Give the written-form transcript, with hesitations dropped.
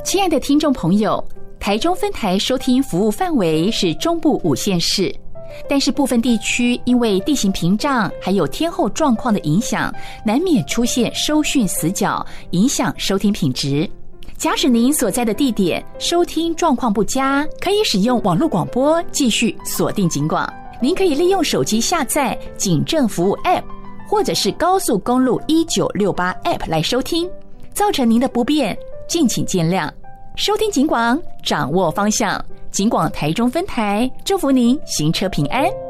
亲爱的听众朋友，台中分台收听服务范围是中部5县市，但是部分地区因为地形屏障还有天候状况的影响，难免出现收讯死角，影响收听品质。假使您所在的地点收听状况不佳，可以使用网络广播继续锁定警广。您可以利用手机下载警政服务 App， 或者是高速公路1968 App 来收听。造成您的不便，敬请见谅。收听警广，掌握方向。警广台中分台，祝福您行车平安。